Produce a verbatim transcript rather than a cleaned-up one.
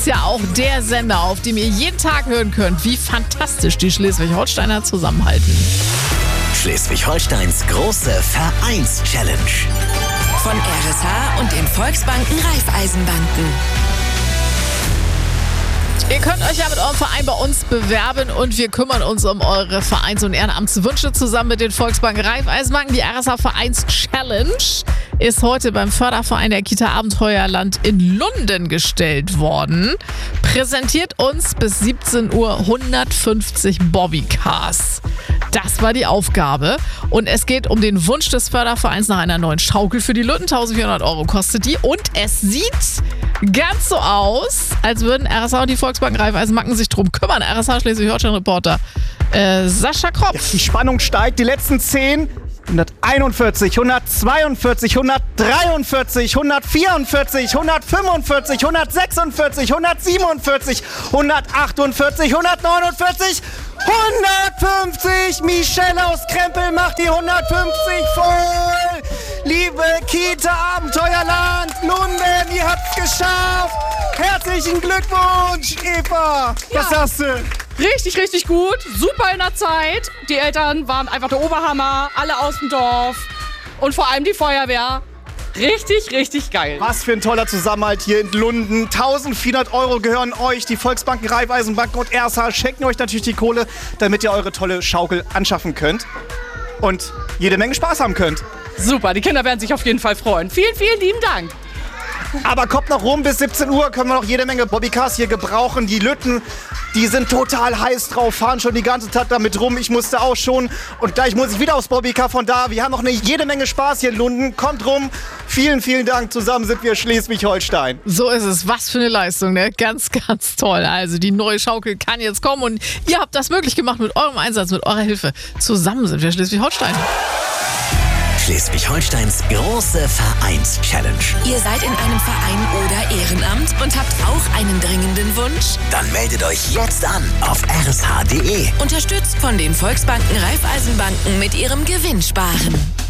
Ist ja auch der Sender, auf dem ihr jeden Tag hören könnt, wie fantastisch die Schleswig-Holsteiner zusammenhalten. Schleswig-Holsteins große Vereins-Challenge. Von R S H und den Volksbanken Raiffeisenbanken. Ihr könnt euch ja mit eurem Verein bei uns bewerben und wir kümmern uns um eure Vereins- und Ehrenamtswünsche zusammen mit den Volksbanken Raiffeisenbanken. Die R S H Vereins Challenge ist heute beim Förderverein der Kita Abenteuerland in Lunden gestellt worden. Präsentiert uns bis siebzehn Uhr hundertfünfzig Bobbycars. Das war die Aufgabe. Und es geht um den Wunsch des Fördervereins nach einer neuen Schaukel für die Lütten. eintausendvierhundert Euro kostet die. Und es sieht ganz so aus, als würden R S H und die Volksbanken Raiffeisenbanken sich drum kümmern. R S H Schleswig-Holstein-Reporter äh, Sascha Kropf. Ja, die Spannung steigt. Die letzten zehn. hunderteinundvierzig, hundertzweiundvierzig, hundertdreiundvierzig, hundertvierundvierzig, hundertfünfundvierzig, hundertsechsundvierzig, hundertsiebenundvierzig, hundertachtundvierzig, hundertneunundvierzig, hundertfünfzig. Michelle aus Krempel macht die hundertfünfzig voll. Liebe Kita Abenteuerland Lunden, ihr habt's geschafft. Herzlichen Glückwunsch, Eva. Was Ja. sagst du? Richtig, richtig gut. Super in der Zeit. Die Eltern waren einfach der Oberhammer. Alle aus dem Dorf. Und vor allem die Feuerwehr. Richtig, richtig geil. Was für ein toller Zusammenhalt hier in Lunden. eintausendvierhundert Euro gehören euch. Die Volksbanken, Raiffeisenbanken und R S H schenken euch natürlich die Kohle, damit ihr eure tolle Schaukel anschaffen könnt. Und jede Menge Spaß haben könnt. Super, die Kinder werden sich auf jeden Fall freuen. Vielen, vielen lieben Dank. Aber kommt noch rum, bis siebzehn Uhr können wir noch jede Menge Bobbycars hier gebrauchen. Die Lütten, die sind total heiß drauf, fahren schon die ganze Zeit damit rum. Ich musste auch schon und gleich muss ich wieder aufs Bobbycar von da. Wir haben noch eine jede Menge Spaß hier in Lunden. Kommt rum. Vielen, vielen Dank. Zusammen sind wir Schleswig-Holstein. So ist es. Was für eine Leistung, ne? Ganz, ganz toll. Also die neue Schaukel kann jetzt kommen und ihr habt das möglich gemacht mit eurem Einsatz, mit eurer Hilfe. Zusammen sind wir Schleswig-Holstein. Schleswig-Holsteins große Vereins-Challenge. Ihr seid in einem Verein oder Ehrenamt und habt auch einen dringenden Wunsch? Dann meldet euch jetzt an auf r s h punkt d e. Unterstützt von den Volksbanken Raiffeisenbanken mit ihrem Gewinnsparen.